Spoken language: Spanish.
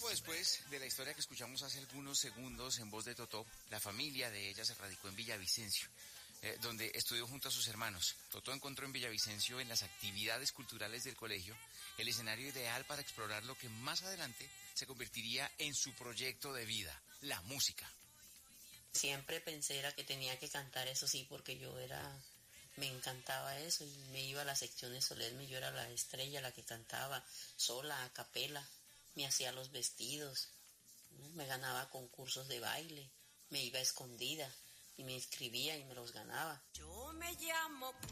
Tiempo después de la historia que escuchamos hace algunos segundos en voz de Totó, la familia de ella se radicó en Villavicencio, donde estudió junto a sus hermanos. Totó encontró en Villavicencio, en las actividades culturales del colegio, el escenario ideal para explorar lo que más adelante se convertiría en su proyecto de vida, la música. Siempre pensé era que tenía que cantar, eso sí, porque me encantaba eso, y me iba a las secciones solemnes, yo era la estrella, la que cantaba sola, a capela, me hacía los vestidos, ¿no? Me ganaba concursos de baile, me iba escondida y me inscribía y me los ganaba. Yo me llamo